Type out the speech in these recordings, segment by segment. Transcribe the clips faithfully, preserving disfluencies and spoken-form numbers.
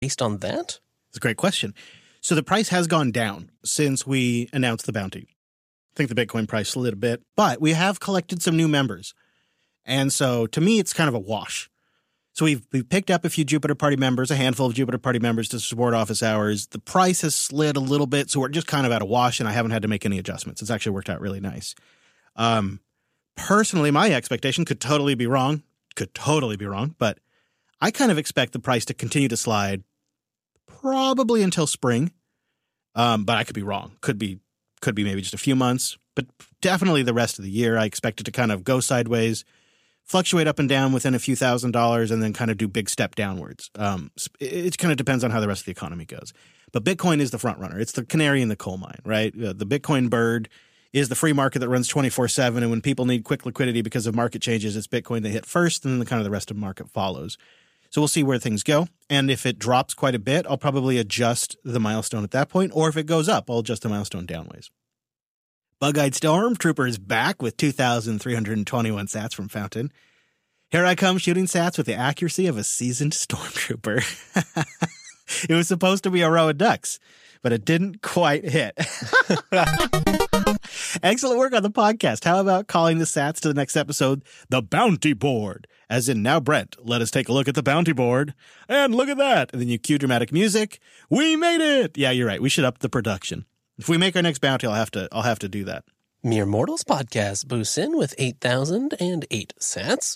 based on that? It's a great question. So the price has gone down since we announced the bounty. I think the Bitcoin price slid a bit, but we have collected some new members. And so to me, it's kind of a wash. So we've we've picked up a few Jupiter Party members, a handful of Jupiter Party members to support office hours. The price has slid a little bit, so we're just kind of at a wash, and I haven't had to make any adjustments. It's actually worked out really nice. Um, personally, my expectation could totally be wrong, could totally be wrong, but I kind of expect the price to continue to slide probably until spring. Um, but I could be wrong. Could be could be maybe just a few months, but definitely the rest of the year. I expect it to kind of go sideways, fluctuate up and down within a few thousand dollars, and then kind of do big step downwards. Um, it, it kind of depends on how the rest of the economy goes. But Bitcoin is the front runner. It's the canary in the coal mine, right? Uh, the Bitcoin bird is the free market that runs twenty-four seven, and when people need quick liquidity because of market changes, it's Bitcoin they hit first, and then the kind of the rest of the market follows. So we'll see where things go. And if it drops quite a bit, I'll probably adjust the milestone at that point. Or if it goes up, I'll adjust the milestone downways. Bug-Eyed Stormtrooper is back with two thousand three hundred twenty-one sats from Fountain. Here I come shooting sats with the accuracy of a seasoned Stormtrooper. It was supposed to be a row of ducks, but it didn't quite hit. Excellent work on the podcast. How about calling the sats to the next episode the Bounty Board? As in, now, Brent, let us take a look at the Bounty Board. And look at that. And then you cue dramatic music. We made it. Yeah, you're right. We should up the production. If we make our next bounty, I'll have to I'll have to do that. Mere Mortals podcast boosts in with eight thousand eight sats.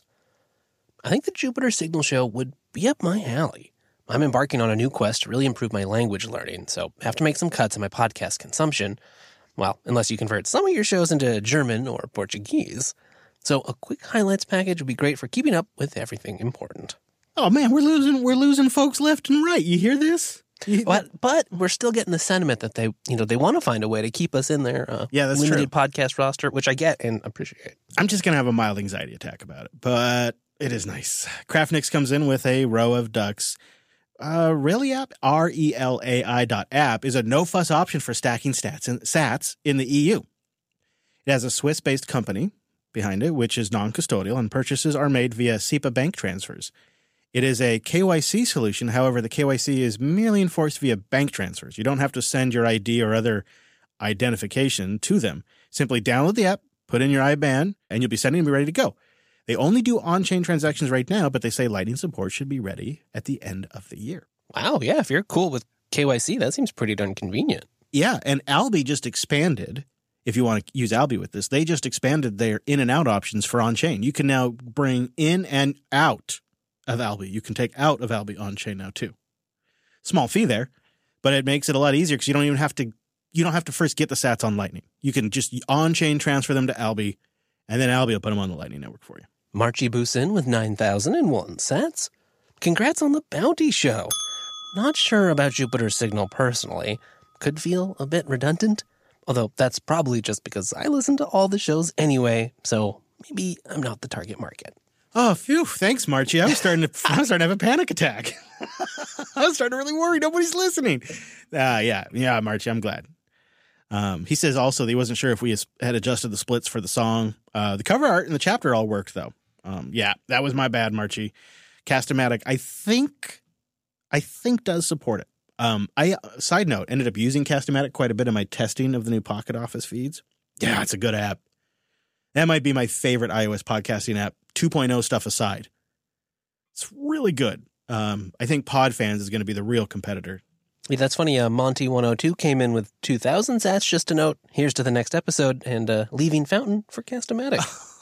I think the Jupiter Signal Show would be up my alley. I'm embarking on a new quest to really improve my language learning, so I have to make some cuts in my podcast consumption. Well, unless you convert some of your shows into German or Portuguese. So a quick highlights package would be great for keeping up with everything important. Oh man, we're losing we're losing folks left and right. You hear this? You, but but we're still getting the sentiment that they you know they want to find a way to keep us in their uh, yeah, that's limited true. podcast roster, which I get and appreciate. I'm just gonna have a mild anxiety attack about it, but it is nice. Craftnix comes in with a row of ducks. Uh, Relai app, R E L A I dot app, is a no-fuss option for stacking stats and sats in the E U. It has a Swiss-based company behind it, which is non-custodial, and purchases are made via SEPA bank transfers. It is a K Y C solution. However, the K Y C is merely enforced via bank transfers. You don't have to send your I D or other identification to them. Simply download the app, put in your I B A N, and you'll be set and be ready to go. They only do on-chain transactions right now, but they say Lightning support should be ready at the end of the year. Wow, yeah, if you're cool with K Y C, that seems pretty darn convenient. Yeah, and Alby just expanded, if you want to use Alby with this, they just expanded their in and out options for on-chain. You can now bring in and out of Alby. You can take out of Alby on-chain now too. Small fee there, but it makes it a lot easier because you don't even have to, you don't have to first get the sats on Lightning. You can just on-chain transfer them to Alby, and then Alby will put them on the Lightning Network for you. Marchie Boosin with nine thousand one sats. Congrats on the bounty show. Not sure about Jupiter Signal personally. Could feel a bit redundant. Although that's probably just because I listen to all the shows anyway, so maybe I'm not the target market. Oh, phew. Thanks, Marchie. I was starting to, I was starting to have a panic attack. I was starting to really worry. Nobody's listening. Uh, yeah. Yeah, Marchie, I'm glad. Um, he says also that he wasn't sure if we had adjusted the splits for the song. Uh, the cover art and the chapter all worked, though. Um, yeah, that was my bad, Marchie. Cast-O-Matic, I think, I think does support it. Um, I, side note, ended up using Cast-O-Matic quite a bit in my testing of the new Pocket Office feeds. Yeah, it's a good app. That might be my favorite iOS podcasting app, two point oh stuff aside. It's really good. Um, I think PodFans is going to be the real competitor. Yeah, that's funny. Uh, Monty one oh two came in with two thousand sats. Just a note, here's to the next episode and uh, leaving Fountain for Cast-O-Matic.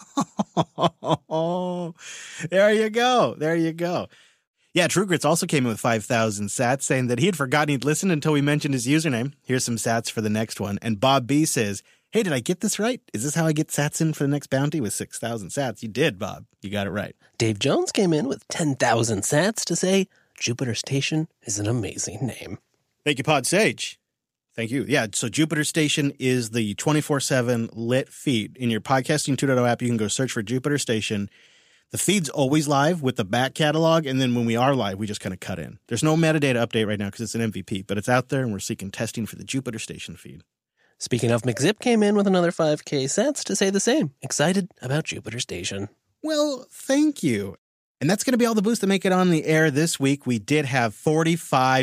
Oh, there you go. There you go. Yeah, True Grits also came in with five thousand sats, saying that he had forgotten he'd listened until we mentioned his username. Here's some sats for the next one. And Bob B says, hey, did I get this right? Is this how I get sats in for the next bounty with six thousand sats? You did, Bob. You got it right. Dave Jones came in with ten thousand sats to say, Jupiter Station is an amazing name. Thank you, Pod Sage. Thank you. Yeah, so Jupiter Station is the twenty-four seven lit feed. In your Podcasting two point oh app, you can go search for Jupiter Station. The feed's always live with the back catalog, and then when we are live, we just kind of cut in. There's no metadata update right now because it's an M V P, but it's out there, and we're seeking testing for the Jupiter Station feed. Speaking of, McZip came in with another five K sats to say the same. Excited about Jupiter Station. Well, thank you. And that's going to be all the boosts that make it on the air this week. We did have forty-five